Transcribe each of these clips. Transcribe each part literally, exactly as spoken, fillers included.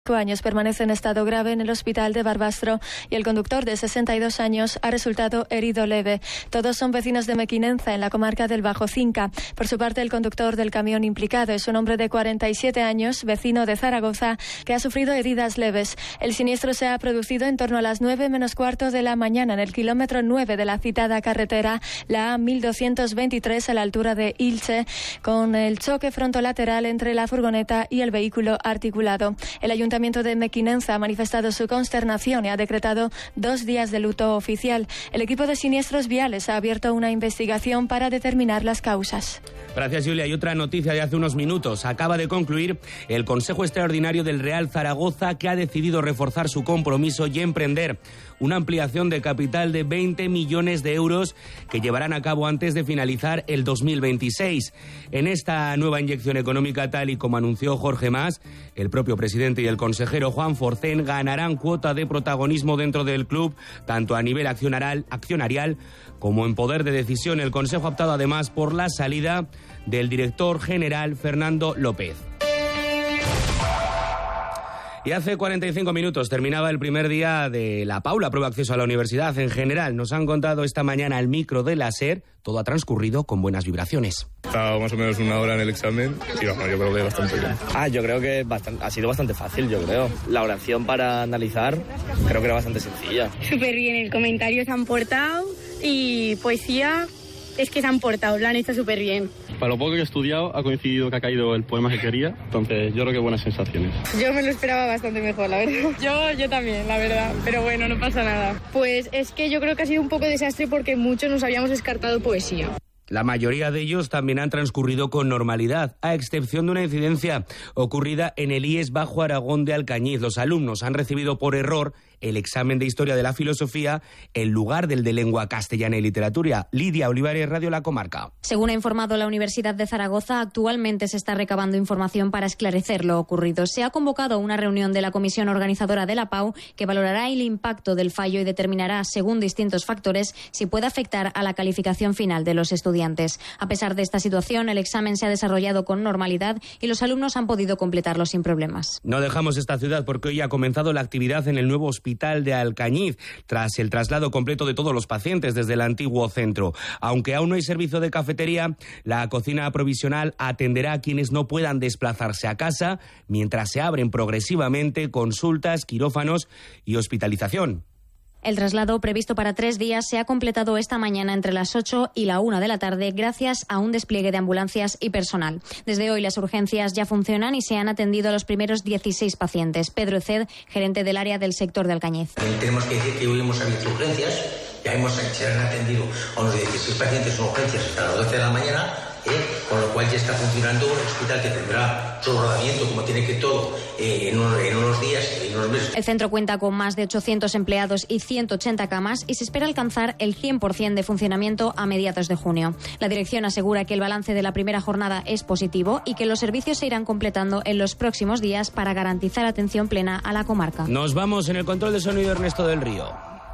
años permanece en estado grave en el hospital de Barbastro y el conductor de sesenta y dos años ha resultado herido leve. Todos son vecinos de Mequinenza, en la comarca del Bajo Cinca. Por su parte, el conductor del camión implicado es un hombre de cuarenta y siete años, vecino de Zaragoza, que ha sufrido heridas leves. El siniestro se ha producido en torno a las nueve menos cuarto de la mañana en el kilómetro nueve de la citada carretera, la A mil doscientos veintitrés, a la altura de Ilche, con el choque frontolateral entre la furgoneta y el vehículo articulado. El ayuntamiento El Ayuntamiento de Mequinenza ha manifestado su consternación y ha decretado dos días de luto oficial. El equipo de siniestros viales ha abierto una investigación para determinar las causas. Gracias, Julia. Y otra noticia de hace unos minutos. Acaba de concluir el Consejo Extraordinario del Real Zaragoza, que ha decidido reforzar su compromiso y emprender una ampliación de capital de veinte millones de euros que llevarán a cabo antes de finalizar el dos mil veintiséis. En esta nueva inyección económica, tal y como anunció Jorge Mas, el propio presidente y el consejero Juan Forcén ganarán cuota de protagonismo dentro del club, tanto a nivel accionarial, accionarial como en poder de decisión. El Consejo ha optado además por la salida del director general Fernando López. Y hace cuarenta y cinco minutos terminaba el primer día de la PAU, la prueba de acceso a la universidad en general. Nos han contado esta mañana al micro de la SER, todo ha transcurrido con buenas vibraciones. Estaba más o menos una hora en el examen y bueno, yo creo que bastante bien. Ah, yo creo que bastante, ha sido bastante fácil, yo creo. La oración para analizar creo que era bastante sencilla. Súper bien, el comentario se han portado y poesía es que se han portado, lo han hecho súper bien. Para lo poco que he estudiado ha coincidido que ha caído el poema que quería, entonces yo creo que buenas sensaciones. Yo me lo esperaba bastante mejor, la verdad. Yo, yo también, la verdad, pero bueno, no pasa nada. Pues es que yo creo que ha sido un poco desastre porque muchos nos habíamos descartado poesía. La mayoría de ellos también han transcurrido con normalidad, a excepción de una incidencia ocurrida en el I E S Bajo Aragón de Alcañiz. Los alumnos han recibido por error el examen de Historia de la Filosofía en lugar del de Lengua Castellana y Literatura. Lidia Olivares, Radio La Comarca. Según ha informado la Universidad de Zaragoza, actualmente se está recabando información para esclarecer lo ocurrido. Se ha convocado una reunión de la comisión organizadora de la PAU que valorará el impacto del fallo y determinará, según distintos factores, si puede afectar a la calificación final de los estudiantes. A pesar de esta situación, el examen se ha desarrollado con normalidad y los alumnos han podido completarlo sin problemas. No dejamos esta ciudad porque hoy ha comenzado la actividad en el nuevo hospital de Alcañiz, tras el traslado completo de todos los pacientes desde el antiguo centro. Aunque aún no hay servicio de cafetería, la cocina provisional atenderá a quienes no puedan desplazarse a casa, mientras se abren progresivamente consultas, quirófanos y hospitalización. El traslado, previsto para tres días, se ha completado esta mañana entre las ocho y la una de la tarde gracias a un despliegue de ambulancias y personal. Desde hoy las urgencias ya funcionan y se han atendido a los primeros dieciséis pacientes. Pedro Eced, gerente del área del sector de Alcañiz. Tenemos que decir que hoy hemos abierto urgencias, ya hemos, se han atendido a unos dieciséis pacientes en urgencias hasta las doce de la mañana, ¿eh? Con lo cual ya está funcionando un hospital que tendrá su rodamiento como tiene que todo eh, en, un, en unos días, en unos meses. El centro cuenta con más de ochocientos empleados y ciento ochenta camas y se espera alcanzar el cien por ciento de funcionamiento a mediados de junio. La dirección asegura que el balance de la primera jornada es positivo y que los servicios se irán completando en los próximos días para garantizar atención plena a la comarca. Nos vamos en el control de sonido, Ernesto del Río.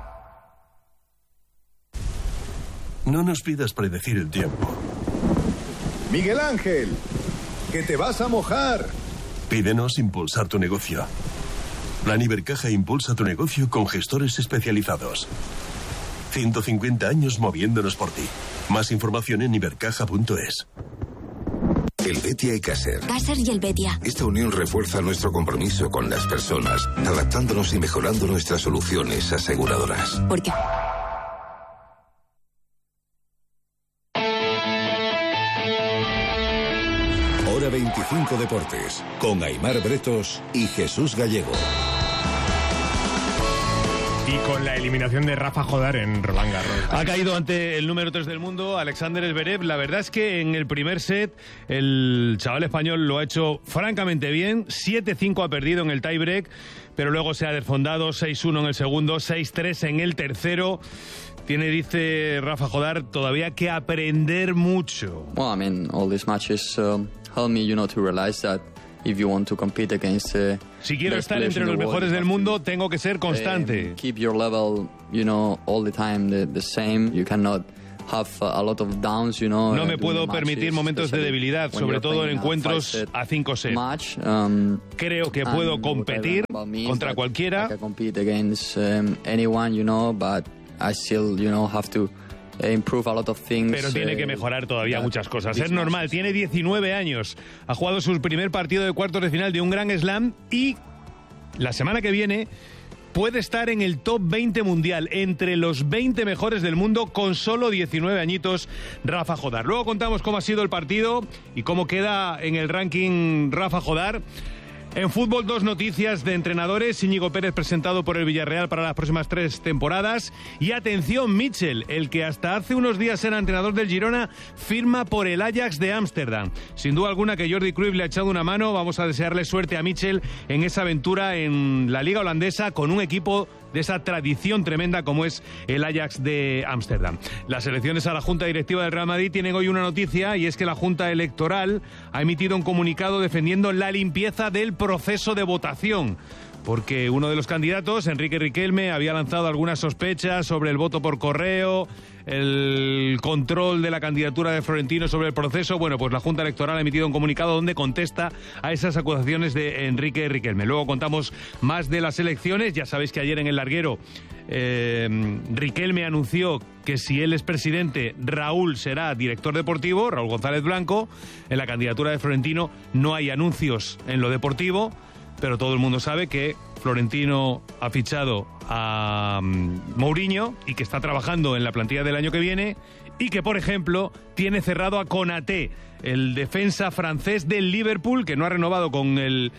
No nos pidas predecir el tiempo. Miguel Ángel, que te vas a mojar. Pídenos impulsar tu negocio. Plan Ibercaja impulsa tu negocio con gestores especializados. ciento cincuenta años moviéndonos por ti. Más información en ibercaja punto es. El Betia y Caser. Caser y el Betia. Esta unión refuerza nuestro compromiso con las personas, adaptándonos y mejorando nuestras soluciones aseguradoras. ¿Por qué? Hora veinticinco Deportes, con Aimar Bretos y Jesús Gallego. Y con la eliminación de Rafa Jodar en Roland Garros. Ha caído ante el número tres del mundo, Alexander Zverev. La verdad es que en el primer set el chaval español lo ha hecho francamente bien. siete cinco ha perdido en el tiebreak, pero luego se ha desfondado. seis uno en el segundo, seis tres en el tercero. Tiene, dice Rafa Jodar, todavía que aprender mucho. Well, I mean, all these matches um, help me, you know, to realize that if you want to compete against uh, si quiero estar entre los mejores del mundo, tengo que ser constante. Um, keep your level, you know, all the time the, the same. You cannot have a lot of downs, you know. No me puedo permitir momentos de debilidad, sobre todo en encuentros a cinco sets. Match, um, Creo que puedo competir contra cualquiera. I can compete against um, anyone, you know, but I still, you know, have to improve a lot of things. Pero tiene que mejorar todavía muchas cosas. Es normal, tiene diecinueve años. Ha jugado su primer partido de cuartos de final de un Grand Slam y la semana que viene puede estar en el top veinte mundial, entre los veinte mejores del mundo, con solo diecinueve añitos, Rafa Jodar. Luego contamos cómo ha sido el partido y cómo queda en el ranking Rafa Jodar. En fútbol, dos noticias de entrenadores. Íñigo Pérez presentado por el Villarreal para las próximas tres temporadas. Y atención, Mitchell, el que hasta hace unos días era entrenador del Girona, firma por el Ajax de Ámsterdam. Sin duda alguna que Jordi Cruyff le ha echado una mano. Vamos a desearle suerte a Mitchell en esa aventura en la liga holandesa con un equipo de esa tradición tremenda como es el Ajax de Ámsterdam. Las elecciones a la Junta Directiva del Real Madrid tienen hoy una noticia, y es que la Junta Electoral ha emitido un comunicado defendiendo la limpieza del proceso de votación, porque uno de los candidatos, Enrique Riquelme, había lanzado algunas sospechas sobre el voto por correo, el control de la candidatura de Florentino sobre el proceso. Bueno, pues la Junta Electoral ha emitido un comunicado donde contesta a esas acusaciones de Enrique Riquelme. Luego contamos más de las elecciones. Ya sabéis que ayer en el larguero eh, Riquelme anunció que si él es presidente, Raúl será director deportivo, Raúl González Blanco. En la candidatura de Florentino no hay anuncios en lo deportivo, pero todo el mundo sabe que Florentino ha fichado a um, Mourinho y que está trabajando en la plantilla del año que viene, y que, por ejemplo, tiene cerrado a Konaté, el defensa francés del Liverpool, que no ha renovado con el,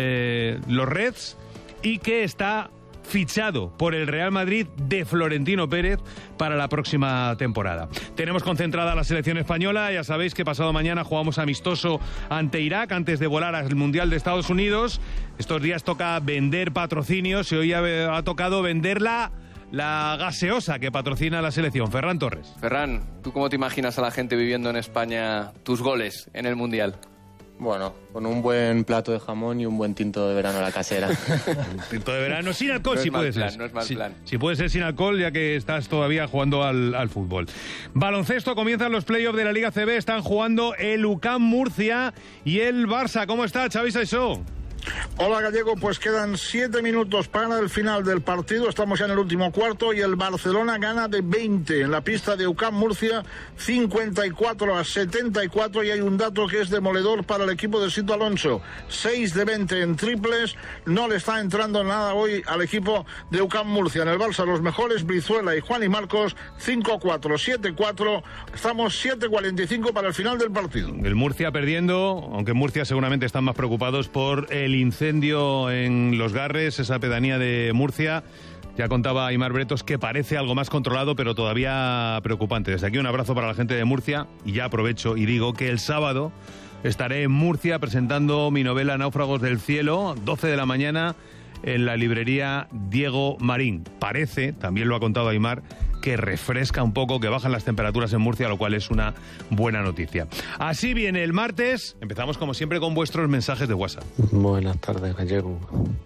eh, los Reds, y que está fichado por el Real Madrid de Florentino Pérez para la próxima temporada. Tenemos concentrada la selección española. Ya sabéis que pasado mañana jugamos amistoso ante Irak antes de volar al Mundial de Estados Unidos. Estos días toca vender patrocinios y hoy ha, ha tocado vender la, la gaseosa que patrocina la selección. Ferran Torres. Ferran, ¿tú cómo te imaginas a la gente viviendo en España tus goles en el Mundial? Bueno, con un buen plato de jamón y un buen tinto de verano a la casera. Un tinto de verano sin alcohol, no si puede plan, ser. No es mal si, plan. Si puede ser sin alcohol, ya que estás todavía jugando al, al fútbol. Baloncesto, comienzan los playoffs de la Liga C B. Están jugando el U C A M Murcia y el Barça. ¿Cómo está, Xavi Saissó? Hola, Gallego, pues quedan siete minutos para el final del partido, estamos ya en el último cuarto y el Barcelona gana de veinte en la pista de U C A M Murcia, cincuenta y cuatro a setenta y cuatro, y hay un dato que es demoledor para el equipo de Sito Alonso, seis de veinte en triples, no le está entrando nada hoy al equipo de U C A M Murcia. En el Barça los mejores, Brizuela y Juan y Marcos, cinco cuatro, siete cuatro, estamos siete cuarenta y cinco para el final del partido. El Murcia perdiendo, aunque en Murcia seguramente están más preocupados por el incendio en Los Garres, esa pedanía de Murcia. Ya contaba Aimar Bretos que parece algo más controlado, pero todavía preocupante. Desde aquí un abrazo para la gente de Murcia, y ya aprovecho y digo que el sábado estaré en Murcia presentando mi novela Náufragos del Cielo, doce de la mañana, en la librería Diego Marín. Parece, también lo ha contado Aimar, que refresca un poco, que bajan las temperaturas en Murcia, lo cual es una buena noticia. Así viene el martes. Empezamos como siempre con vuestros mensajes de WhatsApp. Buenas tardes, Gallego.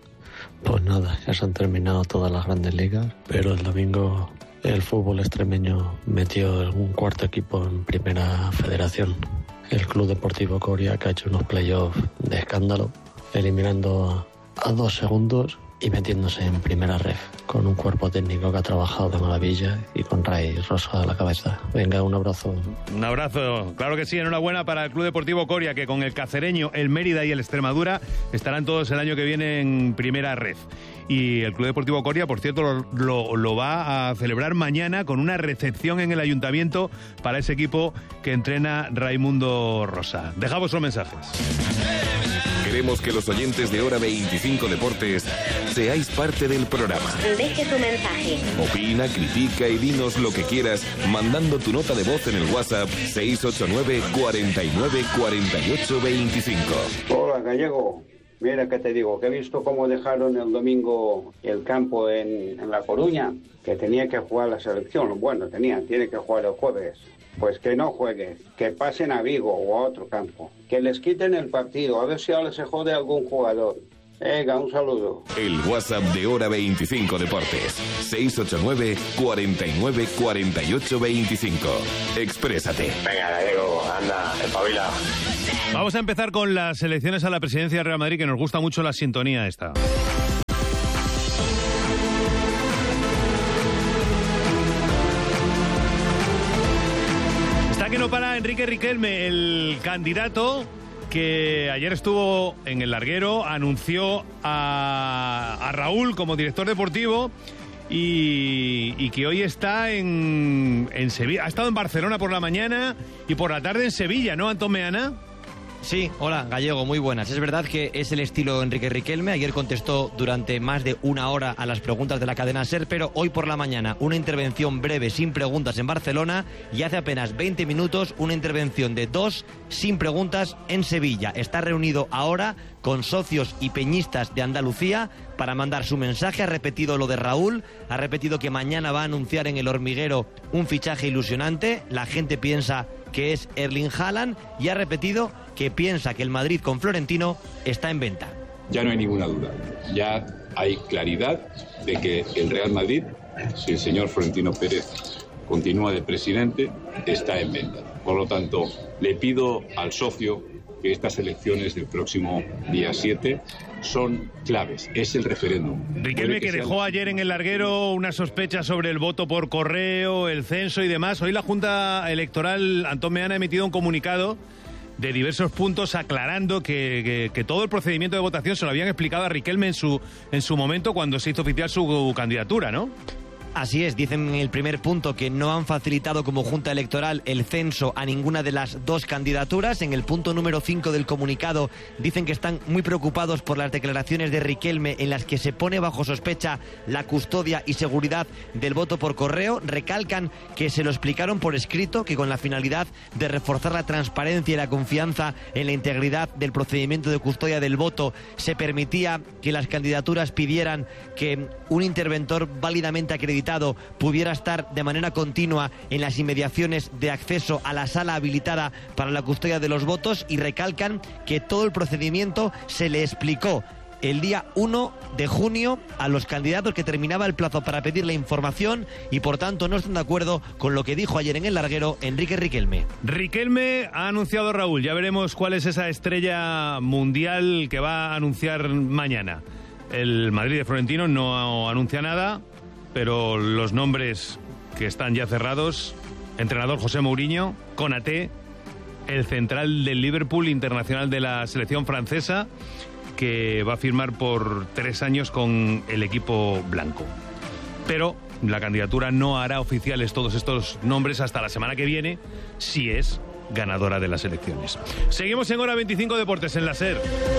Pues nada, ya se han terminado todas las grandes ligas, pero el domingo el fútbol extremeño metió un cuarto equipo en primera federación. El Club Deportivo Coria, que ha hecho unos playoffs de escándalo, eliminando a, a dos segundos y metiéndose en primera ref, con un cuerpo técnico que ha trabajado de maravilla y con Ray Rosa a la cabeza. Venga, un abrazo. Un abrazo, claro que sí, enhorabuena para el Club Deportivo Coria, que con el Cacereño, el Mérida y el Extremadura estarán todos el año que viene en primera ref. Y el Club Deportivo Coria, por cierto, lo, lo, lo va a celebrar mañana con una recepción en el Ayuntamiento para ese equipo que entrena Raimundo Rosa. Dejad vuestros mensajes. Queremos que los oyentes de Hora veinticinco Deportes seáis parte del programa. Deje su mensaje. Opina, critica y dinos lo que quieras mandando tu nota de voz en el WhatsApp seis ocho nueve, cuarenta y nueve, cuarenta y ocho, veinticinco. Hola, Gallego. Mira que te digo, que he visto cómo dejaron el domingo el campo en, en La Coruña, que tenía que jugar la selección. Bueno, tenía, tiene que jugar el jueves. Pues que no juegue, que pasen a Vigo o a otro campo, que les quiten el partido, a ver si ahora se jode algún jugador. Venga, un saludo. El WhatsApp de Hora veinticinco Deportes. seis ocho nueve, cuarenta y nueve, cuarenta y ocho, veinticinco. Exprésate. Venga, Gallego, anda, espabila. Vamos a empezar con las elecciones a la presidencia del Real Madrid, que nos gusta mucho la sintonía esta. Está que no para Enrique Riquelme, el candidato que ayer estuvo en el larguero, anunció a, a Raúl como director deportivo y, y que hoy está en, en Sevilla. Ha estado en Barcelona por la mañana y por la tarde en Sevilla, ¿no, Antón Meana? Sí, hola, Gallego, muy buenas. Es verdad que es el estilo Enrique Riquelme. Ayer contestó durante más de una hora a las preguntas de la cadena SER, pero hoy por la mañana una intervención breve sin preguntas en Barcelona y hace apenas veinte minutos una intervención de dos sin preguntas en Sevilla. Está reunido ahora con socios y peñistas de Andalucía para mandar su mensaje. Ha repetido lo de Raúl, ha repetido que mañana va a anunciar en El Hormiguero un fichaje ilusionante. La gente piensa que es Erling Haaland y ha repetido que piensa que el Madrid con Florentino está en venta. Ya no hay ninguna duda, ya hay claridad de que el Real Madrid, si el señor Florentino Pérez continúa de presidente, está en venta. Por lo tanto, le pido al socio que estas elecciones del próximo día siete son claves, es el referéndum. Riquelme, que, que dejó sea... ayer en el larguero una sospecha sobre el voto por correo, el censo y demás. Hoy la Junta Electoral, Antón Meana, ha emitido un comunicado de diversos puntos aclarando que, que, que todo el procedimiento de votación se lo habían explicado a Riquelme en su, en su momento cuando se hizo oficial su candidatura, ¿no? Así es, dicen en el primer punto que no han facilitado como Junta Electoral el censo a ninguna de las dos candidaturas. En el punto número cinco del comunicado dicen que están muy preocupados por las declaraciones de Riquelme en las que se pone bajo sospecha la custodia y seguridad del voto por correo. Recalcan que se lo explicaron por escrito, que con la finalidad de reforzar la transparencia y la confianza en la integridad del procedimiento de custodia del voto se permitía que las candidaturas pidieran que un interventor válidamente acreditado pudiera estar de manera continua en las inmediaciones de acceso a la sala habilitada para la custodia de los votos, y recalcan que todo el procedimiento se le explicó el día uno de junio a los candidatos, que terminaba el plazo para pedir la información, y por tanto no están de acuerdo con lo que dijo ayer en el larguero Enrique Riquelme. Riquelme ha anunciado a Raúl, ya veremos cuál es esa estrella mundial que va a anunciar mañana. El Madrid de Florentino no anuncia nada, pero los nombres que están ya cerrados: entrenador José Mourinho, Konaté, el central del Liverpool, internacional de la selección francesa, que va a firmar por tres años con el equipo blanco. Pero la candidatura no hará oficiales todos estos nombres hasta la semana que viene, si es ganadora de las elecciones. Seguimos en Hora veinticinco Deportes en la SER.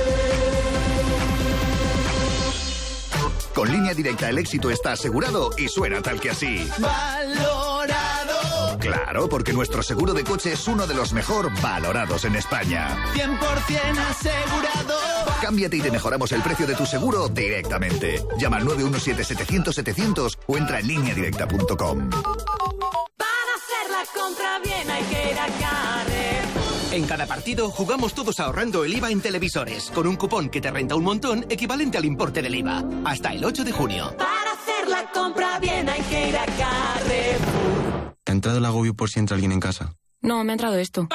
Con Línea Directa el éxito está asegurado y suena tal que así. Valorado. Claro, porque nuestro seguro de coche es uno de los mejor valorados en España. cien por ciento asegurado. Cámbiate y te mejoramos el precio de tu seguro directamente. Llama al nueve uno siete, setecientos, setecientos o entra en línea directa punto com. Para hacer la compra bien hay que ir a Carrefour. En cada partido jugamos todos ahorrando el I V A en televisores, con un cupón que te renta un montón equivalente al importe del I V A. Hasta el ocho de junio. Para hacer la compra bien hay que ir a Carrefour. ¿Te ha entrado el agobio por si entra alguien en casa? No, me ha entrado esto.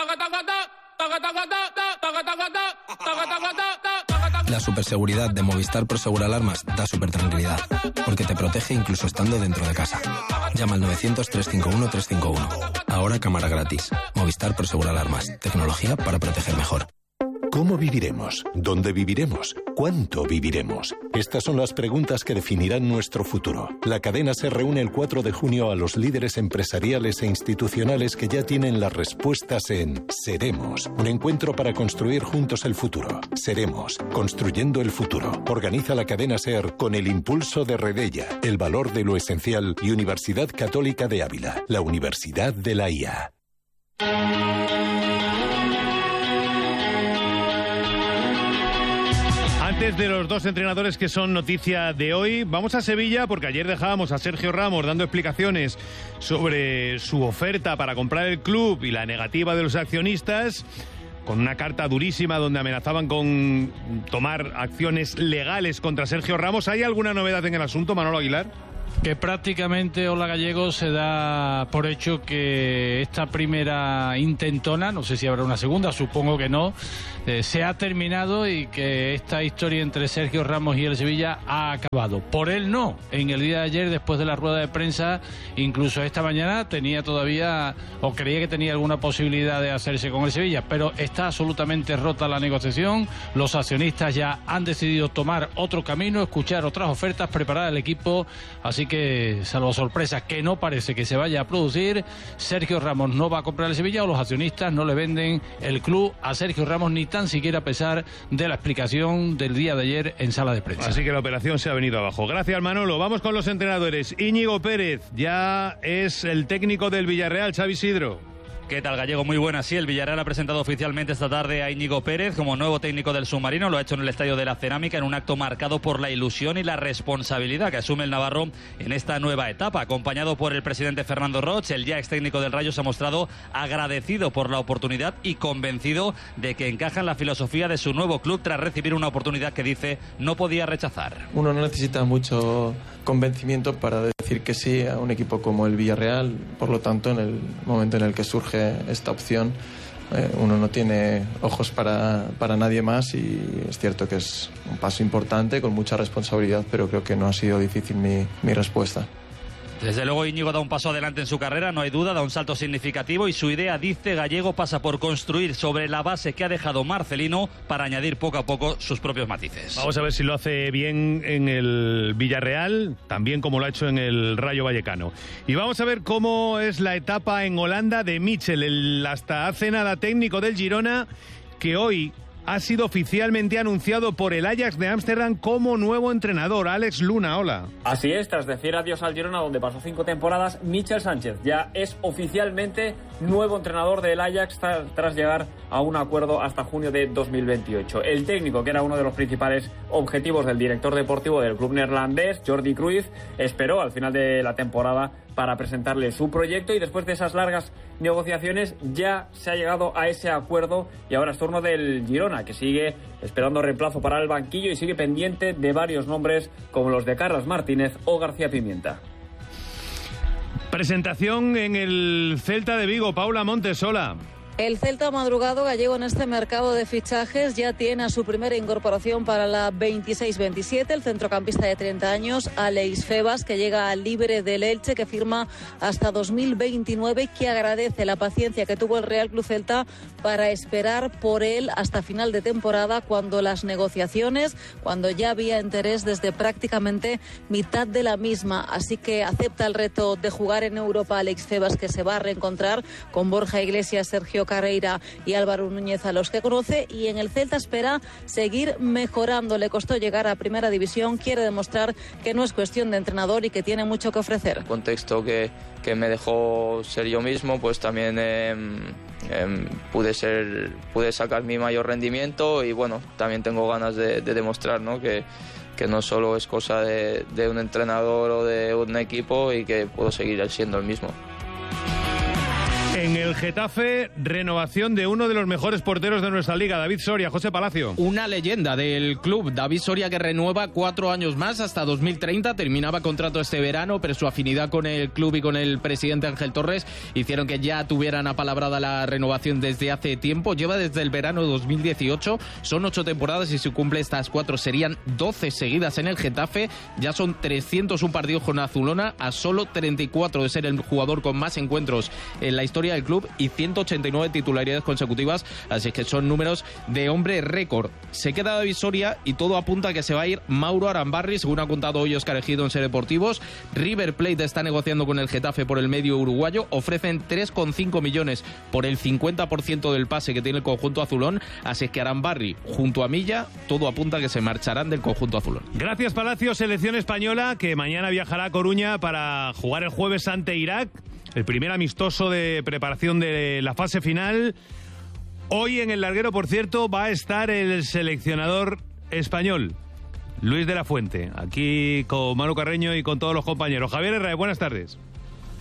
La superseguridad de Movistar Prosegur Alarmas da super tranquilidad, porque te protege incluso estando dentro de casa. Llama al novecientos, trescientos cincuenta y uno, trescientos cincuenta y uno. Ahora cámara gratis. Movistar Prosegur Alarmas. Tecnología para proteger mejor. ¿Cómo viviremos? ¿Dónde viviremos? ¿Cuánto viviremos? Estas son las preguntas que definirán nuestro futuro. La cadena se reúne el cuatro de junio a los líderes empresariales e institucionales que ya tienen las respuestas en Seremos, un encuentro para construir juntos el futuro. Seremos, construyendo el futuro. Organiza la cadena SER con el impulso de Redella, el valor de lo esencial, y Universidad Católica de Ávila, la Universidad de la I A. Antes de los dos entrenadores que son noticia de hoy, vamos a Sevilla, porque ayer dejábamos a Sergio Ramos dando explicaciones sobre su oferta para comprar el club y la negativa de los accionistas, con una carta durísima donde amenazaban con tomar acciones legales contra Sergio Ramos. ¿Hay alguna novedad en el asunto, Manolo Aguilar? Que prácticamente Ola Gallego se da por hecho que esta primera intentona, no sé si habrá una segunda, supongo que no, eh, se ha terminado y que esta historia entre Sergio Ramos y el Sevilla ha acabado. Por él no, en el día de ayer, después de la rueda de prensa, incluso esta mañana tenía todavía, o creía que tenía alguna posibilidad de hacerse con el Sevilla, pero está absolutamente rota la negociación. Los accionistas ya han decidido tomar otro camino, escuchar otras ofertas, preparar el equipo, así que, salvo sorpresa que no parece que se vaya a producir, Sergio Ramos no va a comprar el Sevilla, o los accionistas no le venden el club a Sergio Ramos, ni tan siquiera a pesar de la explicación del día de ayer en sala de prensa. Así que la operación se ha venido abajo. Gracias, Manolo. Vamos con los entrenadores. Íñigo Pérez ya es el técnico del Villarreal. Xavi Isidro. ¿Qué tal, Gallego? Muy buena. Sí, el Villarreal ha presentado oficialmente esta tarde a Íñigo Pérez como nuevo técnico del submarino. Lo ha hecho en el Estadio de la Cerámica en un acto marcado por la ilusión y la responsabilidad que asume el navarro en esta nueva etapa. Acompañado por el presidente Fernando Roch, el ya ex técnico del Rayo se ha mostrado agradecido por la oportunidad y convencido de que encaja en la filosofía de su nuevo club tras recibir una oportunidad que dice no podía rechazar. Uno no necesita mucho convencimiento para decir que sí a un equipo como el Villarreal. Por lo tanto, en el momento en el que surge esta opción, eh, uno no tiene ojos para, para nadie más, y es cierto que es un paso importante con mucha responsabilidad, pero creo que no ha sido difícil mi, mi respuesta. Desde luego Íñigo da un paso adelante en su carrera, no hay duda, da un salto significativo, y su idea, dice Gallego, pasa por construir sobre la base que ha dejado Marcelino para añadir poco a poco sus propios matices. Vamos a ver si lo hace bien en el Villarreal, también como lo ha hecho en el Rayo Vallecano. Y vamos a ver cómo es la etapa en Holanda de Michel, el hasta hace nada técnico del Girona, que hoy ha sido oficialmente anunciado por el Ajax de Ámsterdam como nuevo entrenador. Alex Luna, hola. Así es, tras decir adiós al Girona, donde pasó cinco temporadas, Michel Sánchez ya es oficialmente nuevo entrenador del Ajax tras llegar a un acuerdo hasta junio de dos mil veintiocho. El técnico, que era uno de los principales objetivos del director deportivo del club neerlandés, Jordi Cruyff, esperó al final de la temporada para presentarle su proyecto, y después de esas largas negociaciones ya se ha llegado a ese acuerdo, y ahora es turno del Girona, que sigue esperando reemplazo para el banquillo y sigue pendiente de varios nombres como los de Carlos Martínez o García Pimienta. Presentación en el Celta de Vigo, Paula Montesola. El Celta ha madrugado, Gallego, en este mercado de fichajes. Ya tiene a su primera incorporación para la veintiséis veintisiete, el centrocampista de treinta años, Alex Febas, que llega libre del Elche, que firma hasta dos mil veintinueve, que agradece la paciencia que tuvo el Real Club Celta para esperar por él hasta final de temporada, cuando las negociaciones, cuando ya había interés desde prácticamente mitad de la misma. Así que acepta el reto de jugar en Europa Alex Febas, que se va a reencontrar con Borja Iglesias, Sergio Carreira y Álvaro Núñez, a los que conoce, y en el Celta espera seguir mejorando. Le costó llegar a Primera División, quiere demostrar que no es cuestión de entrenador y que tiene mucho que ofrecer. El contexto que, que me dejó ser yo mismo, pues también eh, eh, pude ser pude sacar mi mayor rendimiento, y bueno, también tengo ganas de, de demostrar, ¿no?, que que no solo es cosa de, de un entrenador o de un equipo, y que puedo seguir siendo el mismo. En el Getafe, renovación de uno de los mejores porteros de nuestra liga, David Soria. José Palacio. Una leyenda del club, David Soria, que renueva cuatro años más hasta dos mil treinta. Terminaba contrato este verano, pero su afinidad con el club y con el presidente Ángel Torres hicieron que ya tuvieran apalabrada la renovación desde hace tiempo. Lleva desde el verano de dos mil dieciocho, son ocho temporadas, y si cumple estas cuatro serían doce seguidas en el Getafe. Ya son trescientos un partidos con Azulona, a solo treinta y cuatro de ser el jugador con más encuentros en la historia del club, y ciento ochenta y nueve titularidades consecutivas, así que son números de hombre récord. Se queda David Soria y todo apunta a que se va a ir Mauro Arambarri, según ha contado hoy Óscar Ejido en Ser Deportivos. River Plate está negociando con el Getafe por el medio uruguayo, ofrecen tres coma cinco millones por el cincuenta por ciento del pase que tiene el conjunto azulón, así que Arambarri junto a Milla, todo apunta a que se marcharán del conjunto azulón. Gracias, Palacio. Selección española que mañana viajará a Coruña para jugar el jueves ante Irak, el primer amistoso de preparación de la fase final. Hoy en el larguero, por cierto, va a estar el seleccionador español, Luis de la Fuente, aquí con Manu Carreño y con todos los compañeros. Javier Herrera, buenas tardes.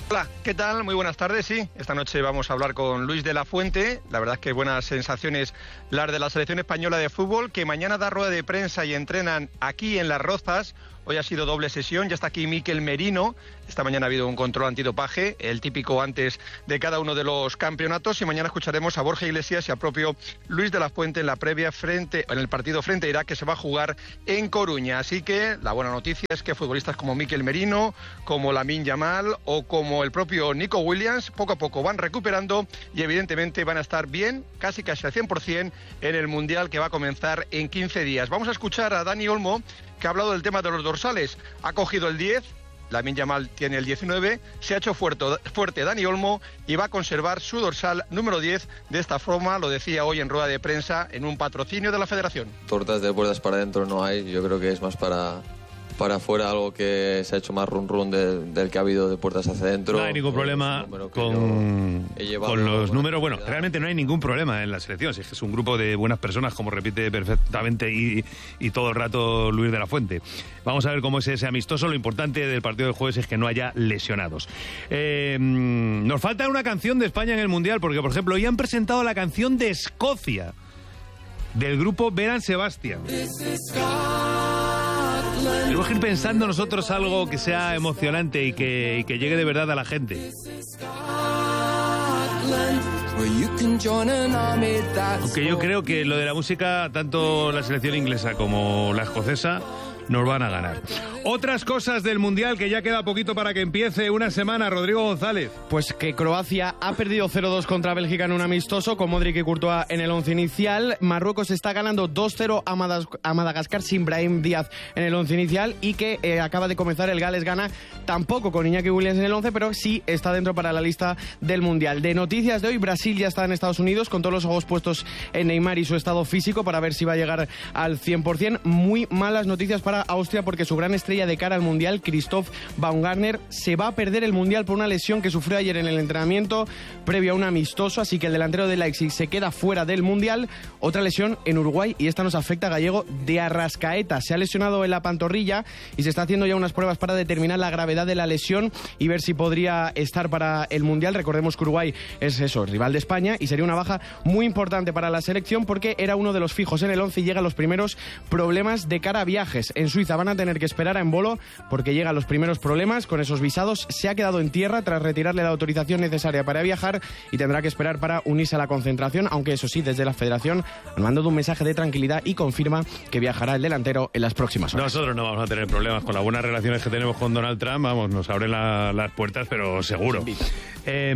Hola, ¿qué tal? Muy buenas tardes, sí. Esta noche vamos a hablar con Luis de la Fuente. La verdad es que buenas sensaciones las de la selección española de fútbol, que mañana da rueda de prensa y entrenan aquí en Las Rozas. Hoy ha sido doble sesión, ya está aquí Mikel Merino. Esta mañana ha habido un control antidopaje, el típico antes de cada uno de los campeonatos. Y mañana escucharemos a Borja Iglesias y al propio Luis de la Fuente en la previa frente, en el partido frente a Irak, que se va a jugar en Coruña. Así que la buena noticia es que futbolistas como Mikel Merino, como Lamine Yamal o como el propio Nico Williams, poco a poco van recuperando y evidentemente van a estar bien, casi casi al cien por cien, en el Mundial que va a comenzar en quince días. Vamos a escuchar a Dani Olmo, que ha hablado del tema de los dorsales. Ha cogido el diez, Lamine Yamal tiene el diecinueve, se ha hecho fuerte, fuerte Dani Olmo y va a conservar su dorsal número diez. De esta forma, lo decía hoy en rueda de prensa, en un patrocinio de la Federación. Tortas de puertas para adentro no hay, yo creo que es más para... para afuera, algo que se ha hecho más run run de, del que ha habido de puertas hacia adentro. No hay ningún problema con, con los números. Bueno, realmente no hay ningún problema en la selección. Si es que es un grupo de buenas personas, como repite perfectamente y, y todo el rato Luis de la Fuente. Vamos a ver cómo es ese amistoso. Lo importante del partido del jueves es que no haya lesionados. Eh, nos falta una canción de España en el Mundial, porque, por ejemplo, hoy han presentado la canción de Escocia, del grupo Beran Sebastian. Tenemos que ir pensando nosotros algo que sea emocionante y que, y que llegue de verdad a la gente. Aunque yo creo que lo de la música, tanto la selección inglesa como la escocesa, nos van a ganar. Otras cosas del Mundial, que ya queda poquito para que empiece, una semana, Rodrigo González. Pues que Croacia ha perdido cero dos contra Bélgica en un amistoso, con Modric y Courtois en el once inicial. Marruecos está ganando dos cero a, Madas- a Madagascar sin Brahim Díaz en el once inicial, y que eh, acaba de comenzar el Gales-Ghana, tampoco con Iñaki Williams en el once, pero sí está dentro para la lista del Mundial. De noticias de hoy, Brasil ya está en Estados Unidos, con todos los ojos puestos en Neymar y su estado físico, para ver si va a llegar al cien por cien. Muy malas noticias para Austria, porque su gran estrella de cara al Mundial, Christoph Baumgartner, se va a perder el Mundial por una lesión que sufrió ayer en el entrenamiento previo a un amistoso, así que el delantero de Leipzig se queda fuera del Mundial. Otra lesión en Uruguay, y esta nos afecta a Gallego, de Arrascaeta. Se ha lesionado en la pantorrilla y se está haciendo ya unas pruebas para determinar la gravedad de la lesión y ver si podría estar para el Mundial. Recordemos que Uruguay es eso, rival de España, y sería una baja muy importante para la selección, porque era uno de los fijos en el once y llegan los primeros problemas de cara a viajes. En Suiza van a tener que esperar a Embolo, porque llegan los primeros problemas con esos visados. Se ha quedado en tierra tras retirarle la autorización necesaria para viajar y tendrá que esperar para unirse a la concentración, aunque eso sí, desde la Federación han mandado un mensaje de tranquilidad y confirma que viajará el delantero en las próximas horas. Nosotros no vamos a tener problemas con las buenas relaciones que tenemos con Donald Trump, vamos, nos abren la, las puertas, pero seguro. Eh,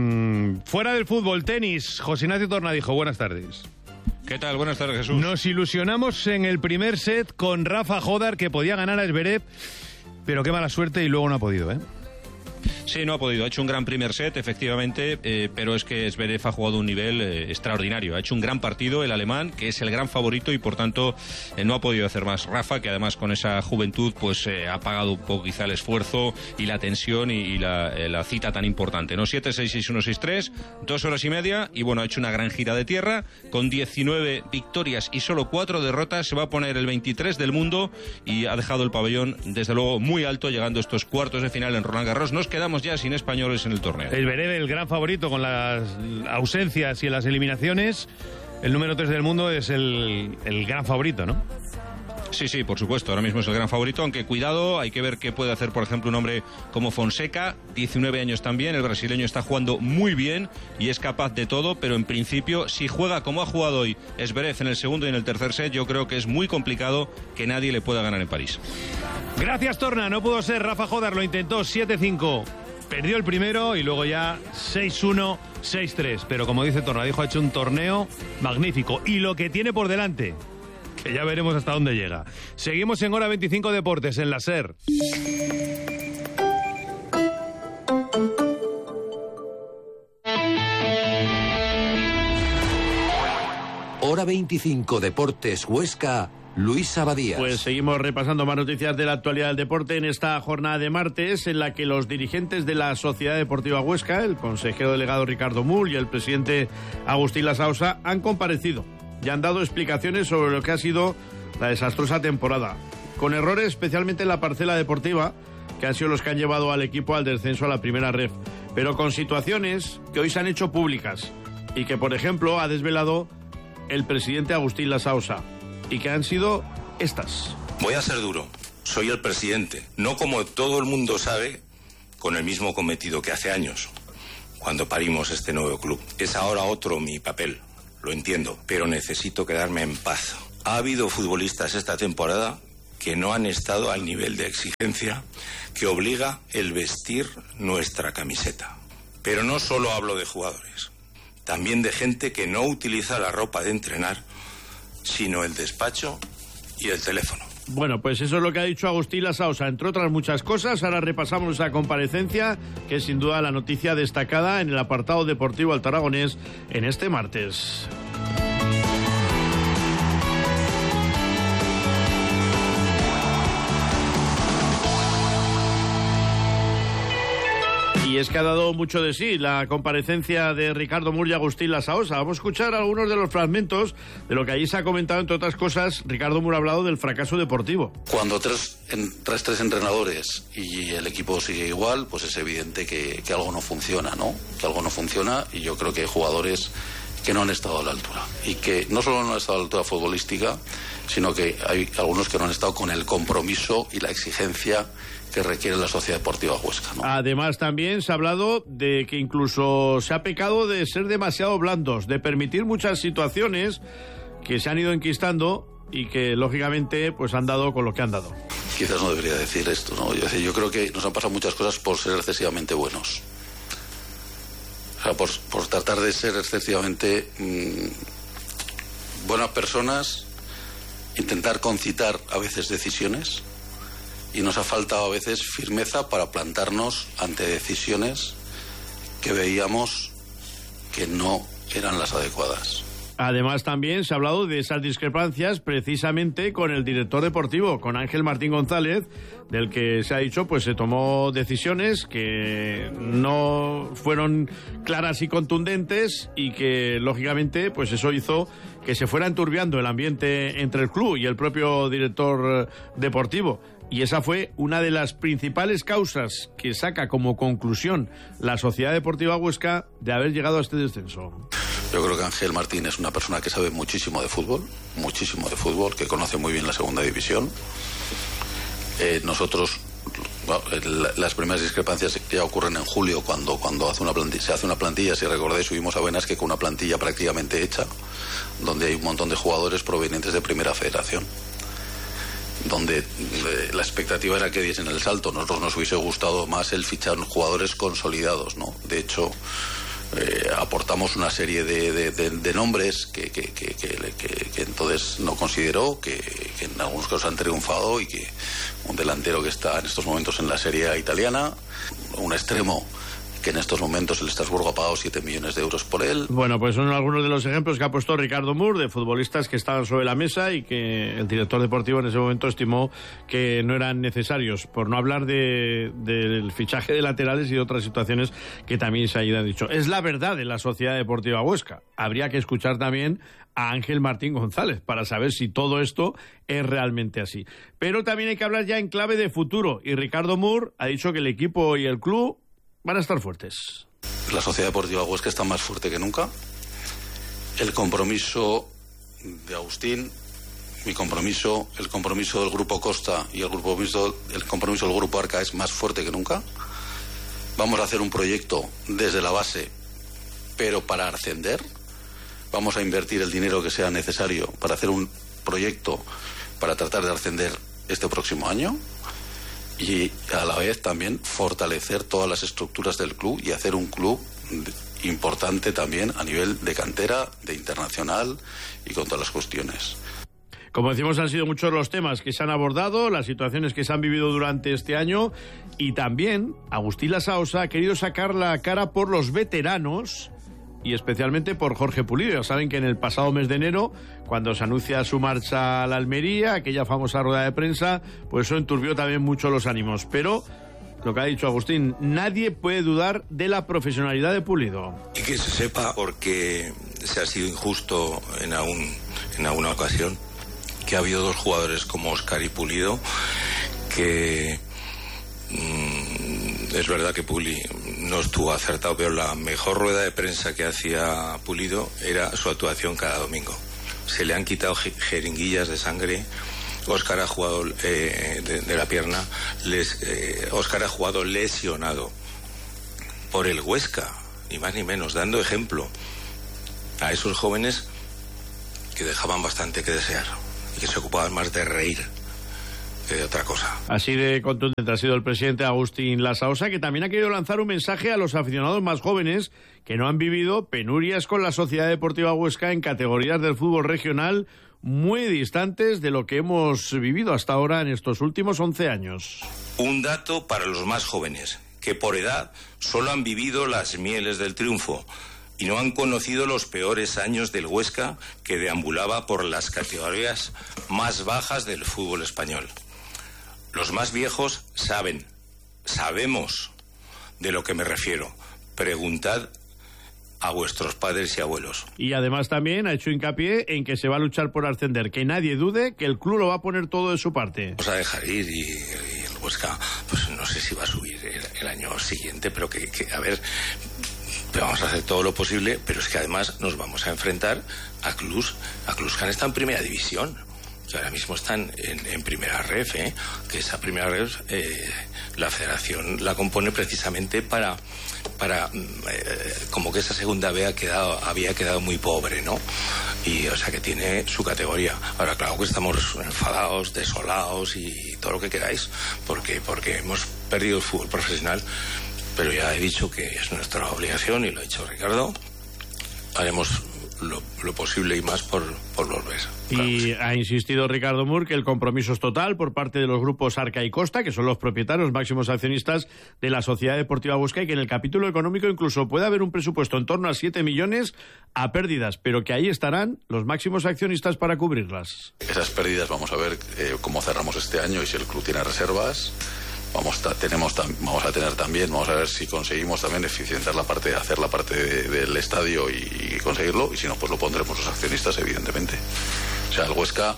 fuera del fútbol, tenis, José Ignacio Tornadijo, buenas tardes. ¿Qué tal? Buenas tardes, Jesús. Nos ilusionamos en el primer set con Rafa Jodar, que podía ganar a Zverev, pero qué mala suerte, y luego no ha podido, ¿eh? Sí, no ha podido. Ha hecho un gran primer set, efectivamente, eh, pero es que Zverev ha jugado un nivel eh, extraordinario. Ha hecho un gran partido el alemán, que es el gran favorito, y por tanto eh, no ha podido hacer más. Rafa, que además con esa juventud pues eh, ha pagado un poco quizá el esfuerzo y la tensión y, y la, eh, la cita tan importante, ¿no? siete seis, seis uno, seis tres, dos horas y media, y bueno, ha hecho una gran gira de tierra, con diecinueve victorias y solo cuatro derrotas. Se va a poner el veintitrés del mundo y ha dejado el pabellón, desde luego, muy alto, llegando a estos cuartos de final en Roland Garros. Nos quedamos ya sin españoles en el torneo. El Zverev, el gran favorito, con las ausencias y las eliminaciones. El número tres del mundo es el, el gran favorito, ¿no? Sí, sí, por supuesto, ahora mismo es el gran favorito, aunque cuidado, hay que ver qué puede hacer, por ejemplo, un hombre como Fonseca, diecinueve años también. El brasileño está jugando muy bien y es capaz de todo, pero en principio, si juega como ha jugado hoy Zverev en el segundo y en el tercer set, yo creo que es muy complicado que nadie le pueda ganar en París. Gracias, Torna, no pudo ser. Rafa Jodar lo intentó, siete cinco, perdió el primero y luego ya seis uno, seis tres, pero como dice Tornadijo, ha hecho un torneo magnífico, y lo que tiene por delante, que ya veremos hasta dónde llega. Seguimos en Hora veinticinco Deportes, en la SER. Hora veinticinco Deportes Huesca, Luis Abadías. Pues seguimos repasando más noticias de la actualidad del deporte en esta jornada de martes, en la que los dirigentes de la Sociedad Deportiva Huesca, el consejero delegado Ricardo Mull y el presidente Agustín Lasausa, han comparecido y han dado explicaciones sobre lo que ha sido la desastrosa temporada. con errores especialmente en la parcela deportiva, que han sido los que han llevado al equipo al descenso a la primera ref, pero con situaciones que hoy se han hecho públicas y que, por ejemplo, ha desvelado el presidente Agustín Lasausa, y que han sido estas. Voy a ser duro, soy el presidente, no como todo el mundo sabe, con el mismo cometido que hace años, cuando parimos este nuevo club. Es ahora otro mi papel, lo entiendo, pero necesito quedarme en paz. Ha habido futbolistas esta temporada que no han estado al nivel de exigencia que obliga el vestir nuestra camiseta. Pero no solo hablo de jugadores, también de gente que no utiliza la ropa de entrenar, sino el despacho y el teléfono. Bueno, pues eso es lo que ha dicho Agustín Lasausa, entre otras muchas cosas. Ahora repasamos esa comparecencia, que es sin duda la noticia destacada en el apartado deportivo altaragonés en este martes. Y es que ha dado mucho de sí la comparecencia de Ricardo Mur y Agustín Lasausa. Vamos a escuchar algunos de los fragmentos de lo que allí se ha comentado. Entre otras cosas, Ricardo Mur ha hablado del fracaso deportivo. Cuando tres, en, traes tres entrenadores y el equipo sigue igual, pues es evidente que, que algo no funciona, ¿no? Que algo no funciona, y yo creo que hay jugadores que no han estado a la altura. Y que no solo no han estado a la altura futbolística, sino que hay algunos que no han estado con el compromiso y la exigencia que requiere la Sociedad Deportiva Huesca, ¿no? Además, también se ha hablado de que incluso se ha pecado de ser demasiado blandos, de permitir muchas situaciones que se han ido enquistando y que, lógicamente, pues han dado con lo que han dado. Quizás no debería decir esto, ¿no? Yo, yo creo que nos han pasado muchas cosas por ser excesivamente buenos. O sea, por, por tratar de ser excesivamente mmm, buenas personas, intentar concitar a veces decisiones, y nos ha faltado a veces firmeza para plantarnos ante decisiones que veíamos que no eran las adecuadas. Además, también se ha hablado de esas discrepancias precisamente con el director deportivo, con Ángel Martín González, del que se ha dicho pues se tomó decisiones que no fueron claras y contundentes, y que lógicamente pues eso hizo que se fuera enturbiando el ambiente entre el club y el propio director deportivo. Y esa fue una de las principales causas que saca como conclusión la Sociedad Deportiva Huesca de haber llegado a este descenso. Yo creo que Ángel Martín es una persona que sabe muchísimo de fútbol, muchísimo de fútbol, que conoce muy bien la segunda división. Eh, nosotros, bueno, las primeras discrepancias ya ocurren en julio, cuando, cuando hace una plantilla, se hace una plantilla. Si recordáis, subimos a Benasque con una plantilla prácticamente hecha, donde hay un montón de jugadores provenientes de Primera Federación, donde la expectativa era que diesen el salto. Nosotros nos hubiese gustado más el fichar jugadores consolidados, ¿no? De hecho, eh, aportamos una serie de, de, de, de nombres que, que, que, que, que, que entonces no consideró, que, que en algunos casos han triunfado, y que un delantero que está en estos momentos en la Serie A italiana, un extremo que en estos momentos el Estrasburgo ha pagado siete millones de euros por él. Bueno, pues son algunos de los ejemplos que ha puesto Ricardo Mur de futbolistas que estaban sobre la mesa y que el director deportivo en ese momento estimó que no eran necesarios, por no hablar de, del fichaje de laterales y de otras situaciones que también se han dicho. Es la verdad de la Sociedad Deportiva Huesca. Habría que escuchar también a Ángel Martín González para saber si todo esto es realmente así. Pero también hay que hablar ya en clave de futuro, y Ricardo Mur ha dicho que el equipo y el club van a estar fuertes. La Sociedad Deportiva Huesca está más fuerte que nunca. El compromiso de Agustín, mi compromiso, el compromiso del Grupo Costa y el compromiso, el compromiso del Grupo Arca es más fuerte que nunca. Vamos a hacer un proyecto desde la base, pero para ascender. Vamos a invertir el dinero que sea necesario para hacer un proyecto para tratar de ascender este próximo año. Y a la vez también fortalecer todas las estructuras del club y hacer un club importante también a nivel de cantera, de internacional y con todas las cuestiones. Como decimos, han sido muchos los temas que se han abordado, las situaciones que se han vivido durante este año, y también Agustín Lasausa ha querido sacar la cara por los veteranos y especialmente por Jorge Pulido. Ya saben que en el pasado mes de enero, cuando se anuncia su marcha a la Almería, aquella famosa rueda de prensa, pues eso enturbió también mucho los ánimos. Pero lo que ha dicho Agustín, nadie puede dudar de la profesionalidad de Pulido. Y que se sepa, porque se ha sido injusto en, algún, en alguna ocasión, que ha habido dos jugadores como Óscar y Pulido que mmm, es verdad que Puli no estuvo acertado, pero la mejor rueda de prensa que hacía Pulido era su actuación cada domingo. Se le han quitado jeringuillas de sangre. Óscar ha jugado eh, de, de la pierna. Les, eh, Óscar ha jugado lesionado por el Huesca, ni más ni menos, dando ejemplo a esos jóvenes que dejaban bastante que desear y que se ocupaban más de reír que de otra cosa. Así de contundente ha sido el presidente Agustín Lasaosa, que también ha querido lanzar un mensaje a los aficionados más jóvenes que no han vivido penurias con la Sociedad Deportiva Huesca en categorías del fútbol regional muy distantes de lo que hemos vivido hasta ahora en estos últimos once años. Un dato para los más jóvenes, que por edad solo han vivido las mieles del triunfo y no han conocido los peores años del Huesca, que deambulaba por las categorías más bajas del fútbol español. Los más viejos saben, sabemos de lo que me refiero. Preguntad a vuestros padres y abuelos. Y además también ha hecho hincapié en que se va a luchar por ascender, que nadie dude que el club lo va a poner todo de su parte. Vamos a dejar ir y, y el Huesca, pues no sé si va a subir el, el año siguiente, pero que, que a ver, vamos a hacer todo lo posible, pero es que además nos vamos a enfrentar a clubs, a clubs que han estado en primera división, que ahora mismo están en, en primera ref, ¿eh? Que esa primera ref eh, la federación la compone precisamente para para eh, como que esa segunda B ha quedado, había quedado muy pobre, ¿no? Y o sea que tiene su categoría. Ahora claro que estamos enfadados, desolados y todo lo que queráis, porque porque hemos perdido el fútbol profesional, pero ya he dicho que es nuestra obligación, y lo ha dicho Ricardo, haremos lo, lo posible y más por, por volver. Claro y sí. Ha insistido Ricardo Mur que el compromiso es total por parte de los grupos Arca y Costa, que son los propietarios máximos accionistas de la Sociedad Deportiva Huesca, y que en el capítulo económico incluso puede haber un presupuesto en torno a siete millones a pérdidas, pero que ahí estarán los máximos accionistas para cubrirlas. Esas pérdidas vamos a ver eh, cómo cerramos este año y si el club tiene reservas. Vamos, tenemos, vamos a tener también, vamos a ver si conseguimos también eficientar la parte, hacer la parte de, del estadio y, y conseguirlo, y si no, pues lo pondremos los accionistas, evidentemente. O sea, el Huesca,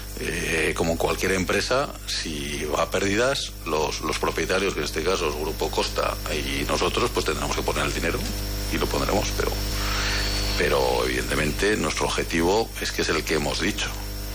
eh, como cualquier empresa, si va a pérdidas, los, los propietarios, que en este caso es Grupo Costa y nosotros, pues tendremos que poner el dinero y lo pondremos, pero, pero evidentemente nuestro objetivo es que es el que hemos dicho.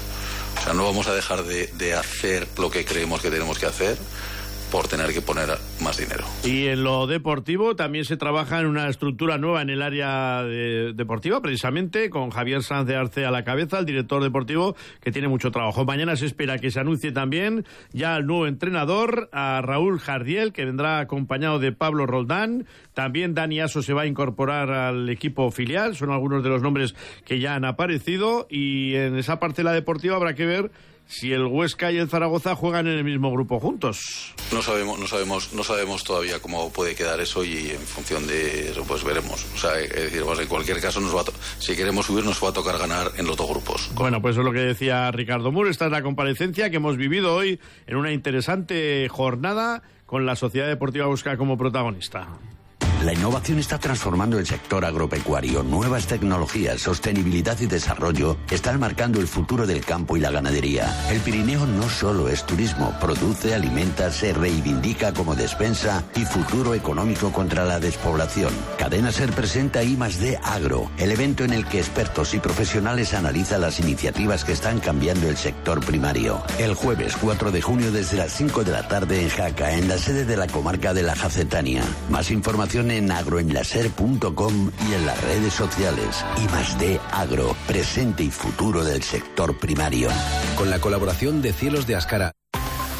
O sea, no vamos a dejar de, de hacer lo que creemos que tenemos que hacer por tener que poner más dinero. Y en lo deportivo también se trabaja en una estructura nueva en el área de, deportiva, precisamente con Javier Sanz de Arce a la cabeza, el director deportivo, que tiene mucho trabajo. Mañana se espera que se anuncie también ya el nuevo entrenador, a Raúl Jardiel, que vendrá acompañado de Pablo Roldán. También Dani Aso se va a incorporar al equipo filial, son algunos de los nombres que ya han aparecido, y en esa parte de la deportiva habrá que ver si el Huesca y el Zaragoza juegan en el mismo grupo juntos. No sabemos, no sabemos, no sabemos todavía cómo puede quedar eso, y en función de eso pues veremos. O sea, es decir, pues en cualquier caso nos va a to- si queremos subir nos va a tocar ganar en los dos grupos. Bueno, pues eso es lo que decía Ricardo Mur. Esta es la comparecencia que hemos vivido hoy en una interesante jornada con la Sociedad Deportiva Huesca como protagonista. La innovación está transformando el sector agropecuario. Nuevas tecnologías, sostenibilidad y desarrollo están marcando el futuro del campo y la ganadería. El Pirineo no solo es turismo, produce, alimenta, se reivindica como despensa y futuro económico contra la despoblación. Cadena Ser presenta I más D Agro, el evento en el que expertos y profesionales analizan las iniciativas que están cambiando el sector primario. El jueves cuatro de junio desde las cinco de la tarde en Jaca, en la sede de la comarca de la Jacetania. Más información en agroenlaser punto com y en las redes sociales. I más D Agro, presente y futuro del sector primario. Con la colaboración de Cielos de Ascara.